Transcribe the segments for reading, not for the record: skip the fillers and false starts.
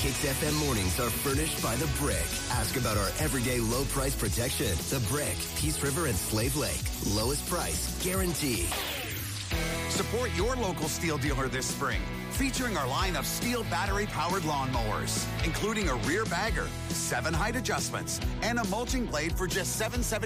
Kicks FM mornings are furnished by The Brick. Ask about our everyday low price protection. The Brick, Peace River and Slave Lake. Lowest price, guaranteed. Support your local Steel dealer this spring, featuring our line of Steel battery-powered lawnmowers, including a rear bagger, 7 height adjustments, and a mulching blade for just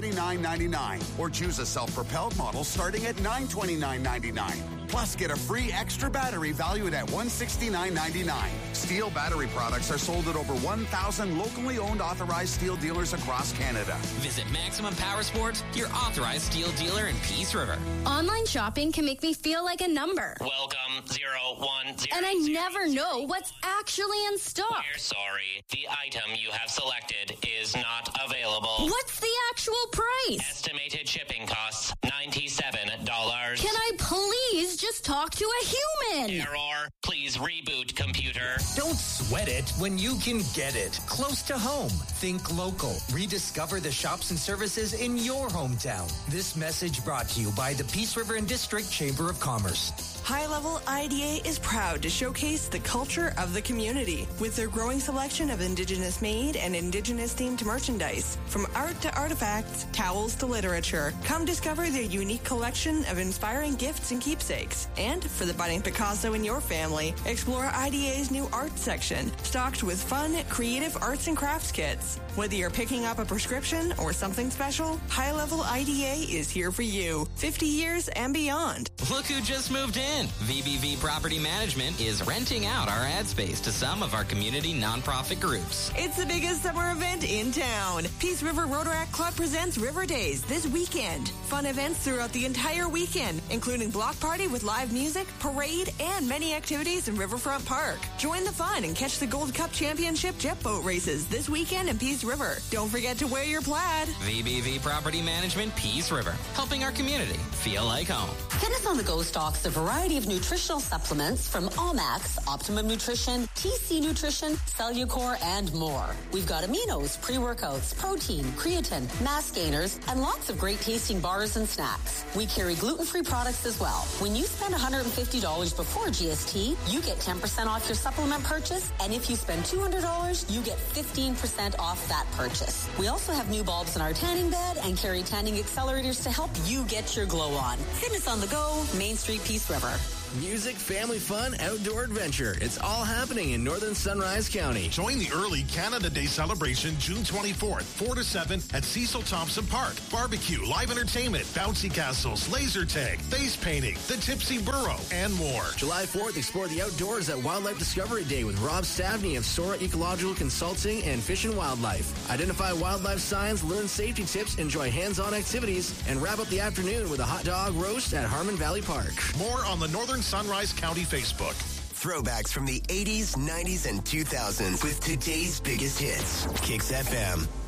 $779.99. Or choose a self-propelled model starting at $929.99. Plus, get a free extra battery valued at $169.99. Steel battery products are sold at over 1,000 locally owned authorized Steel dealers across Canada. Visit Maximum Power Sports, your authorized Steel dealer in Peace River. Online shopping can make me feel like a number. Welcome, 010. And I never know what's actually in stock. We're sorry. The item you have selected is not available. What's the actual price? Estimated shipping costs, $97. Can I please just talk to a human? Error. Please reboot, computer. Don't sweat it when you can get it. Close to home. Think local. Rediscover the shops and services in your hometown. This message brought to you by the Peace River and District Chamber of Commerce. High Level IDA is proud to showcase the culture of the community with their growing selection of Indigenous-made and Indigenous-themed merchandise. From art to artifacts, towels to literature, come discover their unique collection of inspiring gifts and keepsakes. And for the budding Picasso in your family, explore IDA's new art section, stocked with fun, creative arts and crafts kits. Whether you're picking up a prescription or something special, High Level IDA is here for you, 50 years and beyond. Look who just moved in. VBV Property Management is renting out our ad space to some of our community nonprofit groups. It's the biggest summer event in town. Peace River Rotaract Club presents River Days this weekend. Fun events throughout the entire weekend, including block party with live music, parade, and many activities in Riverfront Park. Join the fun and catch the Gold Cup Championship jet boat races this weekend in Peace River. Don't forget to wear your plaid. VBV Property Management, Peace River, helping our community feel like home. Fitness on the Go stocks a variety of nutritional supplements from Allmax, Optimum Nutrition, TC Nutrition, Cellucor, and more. We've got aminos, pre-workouts, protein, creatine, mass gainers, and lots of great tasting bars and snacks. We carry gluten-free products as well. When you spend $150 before GST, you get 10% off your supplement purchase, and if you spend $200, you get 15% off that purchase. We also have new bulbs in our tanning bed and carry tanning accelerators to help you get your glow on. Fitness on the Go, Main Street, Peace River. Music, family fun, outdoor adventure. It's all happening in Northern Sunrise County. Join the early Canada Day celebration June 24th, 4 to 7 at Cecil Thompson Park. Barbecue, live entertainment, bouncy castles, laser tag, face painting, the Tipsy Burrow, and more. July 4th, explore the outdoors at Wildlife Discovery Day with Rob Stavney of Sora Ecological Consulting and Fish and Wildlife. Identify wildlife signs, learn safety tips, enjoy hands-on activities, and wrap up the afternoon with a hot dog roast at Harmon Valley Park. More on the Northern Sunrise County Facebook. Throwbacks from the 80s, 90s, and 2000s with today's biggest hits. Kicks FM.